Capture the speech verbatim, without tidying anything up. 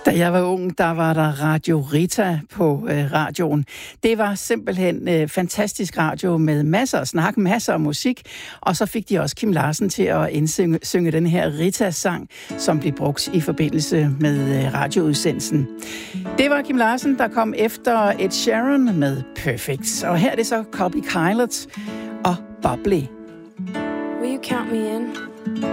Da jeg var ung, der var der Radio Rita på øh, radioen. Det var simpelthen øh, fantastisk radio med masser af snak, masser af musik. Og så fik de også Kim Larsen til at indsynge synge den her Rita-sang, som blev brugt i forbindelse med øh, radioudsendelsen. Det var Kim Larsen, der kom efter Ed Sheeran med Perfect. Og her er det så Colby Kylet og Bubbly. Will you count me in?